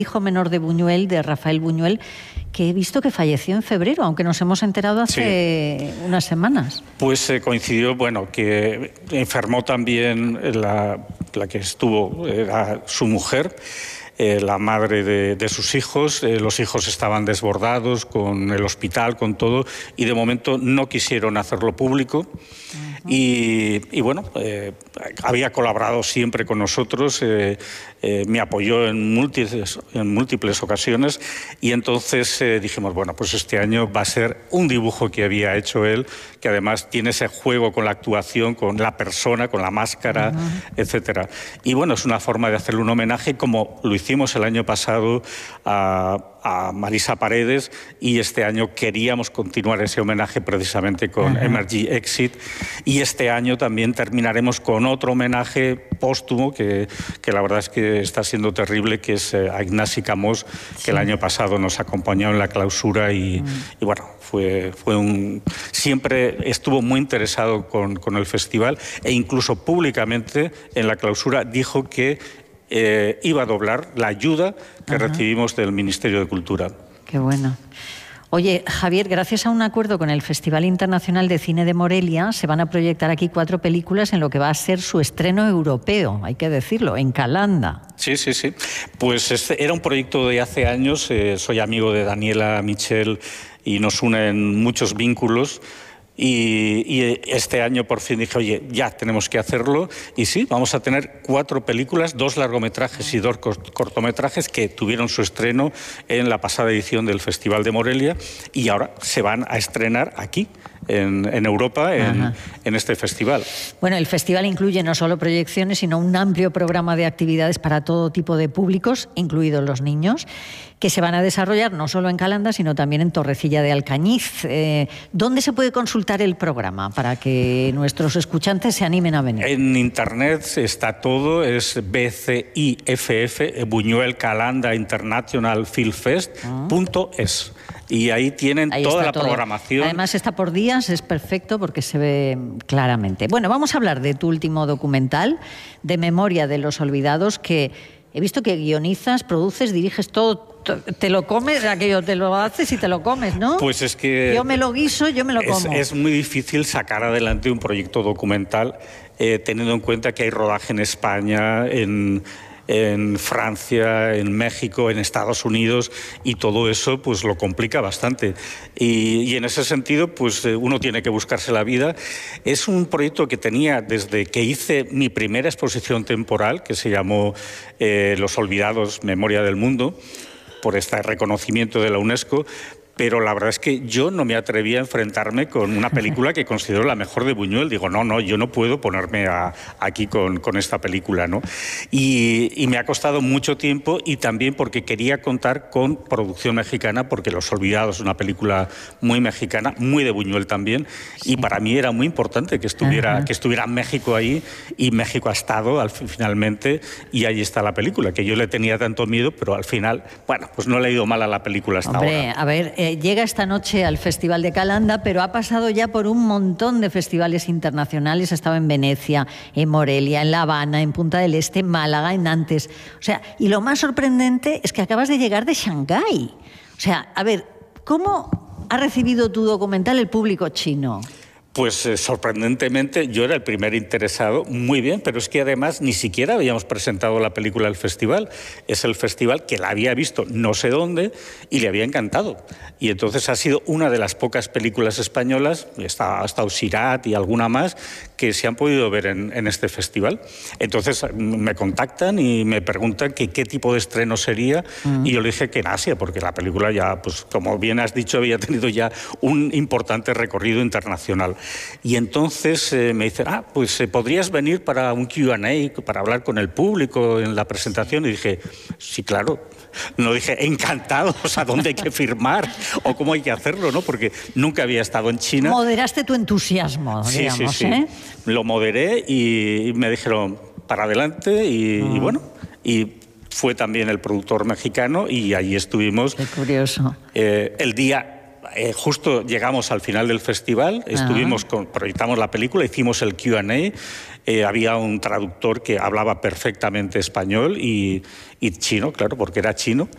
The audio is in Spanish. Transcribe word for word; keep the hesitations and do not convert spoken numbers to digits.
hijo menor de Buñuel, de Rafael Buñuel, que he visto que falleció en febrero, aunque nos hemos enterado hace sí. unas semanas. Pues eh, coincidió, bueno, que enfermó también la, la que estuvo, era su mujer, eh, la madre de, de sus hijos. Eh, los hijos estaban desbordados con el hospital, con todo, y de momento no quisieron hacerlo público. Uh-huh. y, y bueno, eh, había colaborado siempre con nosotros, eh, eh, me apoyó en múltiples, en múltiples ocasiones, y entonces eh, dijimos, bueno, pues este año va a ser un dibujo que había hecho él, que además tiene ese juego con la actuación, con la persona, con la máscara, uh-huh. etcétera. Y bueno, es una forma de hacerle un homenaje, como lo hicimos el año pasado a, a Marisa Paredes, y este año queríamos continuar ese homenaje precisamente con uh-huh. Emergy Exit, y este año también terminaremos con otro homenaje póstumo que, que la verdad es que está siendo terrible, que es eh, a Ignasi Camós, sí. que el año pasado nos acompañó en la clausura y, uh-huh. y bueno, fue, fue un... siempre estuvo muy interesado con, con el festival, e incluso públicamente en la clausura dijo que eh, iba a doblar la ayuda que uh-huh. recibimos del Ministerio de Cultura. Qué bueno. Oye, Javier, gracias a un acuerdo con el Festival Internacional de Cine de Morelia, se van a proyectar aquí cuatro películas en lo que va a ser su estreno europeo, hay que decirlo, en Calanda. Sí, sí, sí. Pues este era un proyecto de hace años, eh, soy amigo de Daniela Michel y nos unen muchos vínculos. Y, y este año por fin dije, oye, ya tenemos que hacerlo. Y sí, vamos a tener cuatro películas, dos largometrajes y dos cortometrajes que tuvieron su estreno en la pasada edición del Festival de Morelia, y ahora se van a estrenar aquí, en, en Europa, en, en este festival. Bueno, el festival incluye no solo proyecciones, sino un amplio programa de actividades para todo tipo de públicos, incluidos los niños, que se van a desarrollar no solo en Calanda, sino también en Torrecilla de Alcañiz. Eh, ¿Dónde se puede consultar el programa para que nuestros escuchantes se animen a venir? En internet está todo, es B C I F F, Buñuel Calanda International Film Fest punto es. Y ahí tienen ahí toda la todo. programación. Además está por días, es perfecto porque se ve claramente. Bueno, vamos a hablar de tu último documental, de Memoria de los Olvidados, que he visto que guionizas, produces, diriges todo. Te lo comes, aquello te lo haces y te lo comes, ¿no? Pues es que... Yo me lo guiso, yo me lo como. Es, es muy difícil sacar adelante un proyecto documental eh, teniendo en cuenta que hay rodaje en España, en... en Francia, en México, en Estados Unidos, y todo eso pues lo complica bastante. Y, y en ese sentido pues uno tiene que buscarse la vida. Es un proyecto que tenía desde que hice mi primera exposición temporal, que se llamó eh, Los Olvidados, Memoria del Mundo, por este reconocimiento de la UNESCO. Pero la verdad es que yo no me atreví a enfrentarme con una película que considero la mejor de Buñuel. Digo, no, no, yo no puedo ponerme a, aquí con, con esta película, ¿no? Y, y me ha costado mucho tiempo, y también porque quería contar con producción mexicana, porque Los Olvidados es una película muy mexicana, muy de Buñuel también, sí. y para mí era muy importante que estuviera, que estuviera México ahí, y México ha estado al, finalmente, y ahí está la película, que yo le tenía tanto miedo, pero al final, bueno, pues no le ha ido mal a la película hasta Hombre, ahora. A ver, eh, llega esta noche al Festival de Calanda, pero ha pasado ya por un montón de festivales internacionales. Ha estado en Venecia, en Morelia, en La Habana, en Punta del Este, en Málaga, en Nantes. O sea, y lo más sorprendente es que acabas de llegar de Shanghái. O sea, a ver, ¿cómo ha recibido tu documental el público chino? Pues eh, sorprendentemente yo era el primer interesado, muy bien, pero es que además ni siquiera habíamos presentado la película al festival. Es el festival que la había visto no sé dónde y le había encantado. Y entonces ha sido una de las pocas películas españolas, está, ha estado Sirat y alguna más, que se han podido ver en, en este festival. Entonces me contactan y me preguntan que, qué tipo de estreno sería, uh-huh. y yo le dije que en Asia, porque la película ya, pues como bien has dicho, había tenido ya un importante recorrido internacional. Y entonces eh, me dicen, ah, pues eh, podrías venir para un Q and A, para hablar con el público en la presentación. Y dije, sí, claro. No dije, encantado, o sea, ¿dónde hay que firmar? O cómo hay que hacerlo, ¿no? Porque nunca había estado en China. Moderaste tu entusiasmo, sí, digamos, sí, sí. ¿eh? Lo moderé y me dijeron, para adelante, y, uh-huh. y bueno, y fue también el productor mexicano, y allí estuvimos. Qué curioso. Eh, el día... Eh, justo llegamos al final del festival, estuvimos con, proyectamos la película, hicimos el Q and A, eh, había un traductor que hablaba perfectamente español y, y chino, claro, porque era chino,